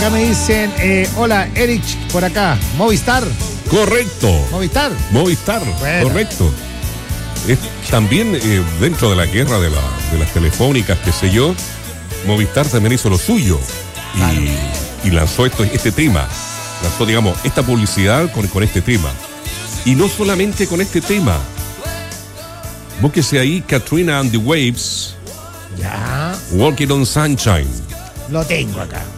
acá me dicen, hola, Eric, por acá, Movistar. Correcto. Movistar. Bueno. Correcto. Es también dentro de la guerra de las telefónicas, qué sé yo, Movistar también hizo lo suyo. Claro. Y lanzó este tema. Lanzó, digamos, esta publicidad con este tema. Y no solamente con este tema. Búsquese ahí Katrina and the Waves. Ya. Walking on Sunshine. Lo tengo acá.